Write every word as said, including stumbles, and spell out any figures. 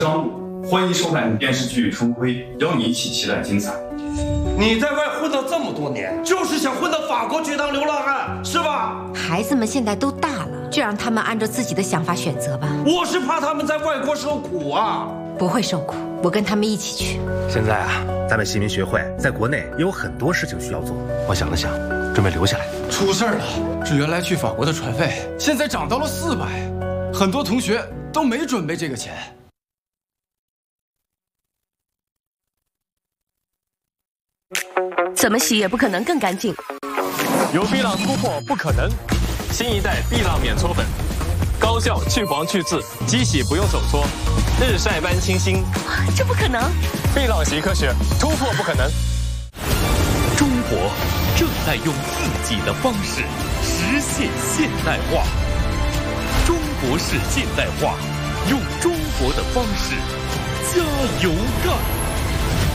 张璐，欢迎收看电视剧《春晖》，邀你一起期待精彩。 你在外混了这么多年，就是想混到法国去当流浪汉，是吧？ 孩子们现在都大了，就让他们按照自己的想法选择吧。 我是怕他们在外国受苦啊。 不会受苦，我跟他们一起去。 现在啊，咱们新民学会在国内也有很多事情需要做。我想了想，准备留下来。 出事儿了，这原来去法国的船费现在涨到了四百，很多同学都没准备这个钱。 怎么洗也不可能更干净。 有碧浪突破不可能，新一代碧浪免搓粉，高效去黄去渍，机洗不用手搓，日晒般清新。 这不可能！ 碧浪洗科学，突破不可能。 中国正在用自己的方式实现现代化，中国式现代化，用中国的方式加油干！